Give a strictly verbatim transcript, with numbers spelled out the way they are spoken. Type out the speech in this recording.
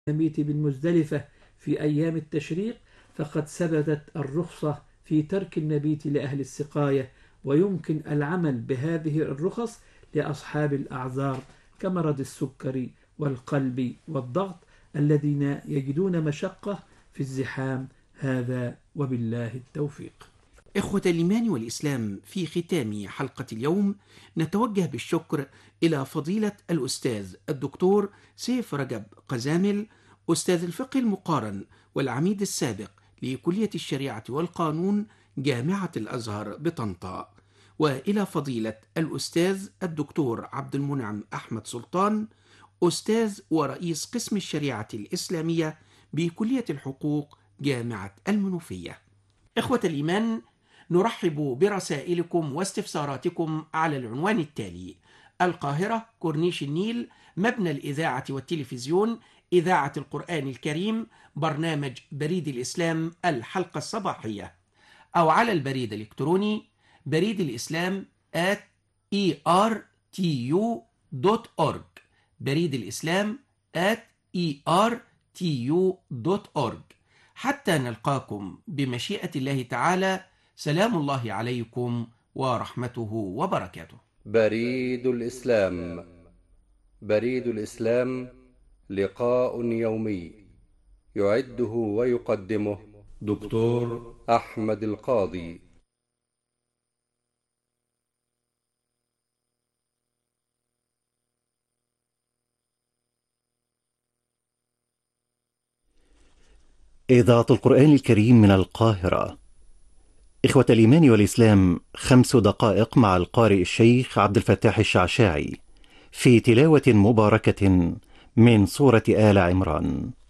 المبيت بالمزدلفة في أيام التشريق، فقد ثبتت الرخصة في ترك المبيت لأهل السقاية، ويمكن العمل بهذه الرخص لأصحاب الأعذار كمرض السكري والقلب والضغط الذين يجدون مشقة في الزحام. هذا وبالله التوفيق. إخوة الإيمان والإسلام، في ختام حلقة اليوم نتوجه بالشكر إلى فضيلة الأستاذ الدكتور سيف رجب قزامل، أستاذ الفقه المقارن والعميد السابق لكلية الشريعة والقانون جامعة الأزهر بطنطا، وإلى فضيلة الأستاذ الدكتور عبد المنعم أحمد سلطان، أستاذ ورئيس قسم الشريعة الإسلامية بكلية الحقوق جامعة المنوفية. إخوة الإيمان، نرحب برسائلكم واستفساراتكم على العنوان التالي: القاهرة، كورنيش النيل، مبنى الإذاعة والتلفزيون، إذاعة القرآن الكريم، برنامج بريد الإسلام الحلقة الصباحية، أو على البريد الإلكتروني بريد الإسلام at e r t u dot org، بريد الإسلام at e r t u dot org. حتى نلقاكم بمشيئة الله تعالى، سلام الله عليكم ورحمته وبركاته. بريد الإسلام. بريد الإسلام لقاء يومي يعده ويقدمه دكتور أحمد القاضي. إذاعة القرآن الكريم من القاهرة. إخوة الإيمان والإسلام، خمس دقائق مع القارئ الشيخ عبد الفتاح الشعشاعي في تلاوة مباركة من سورة آل عمران.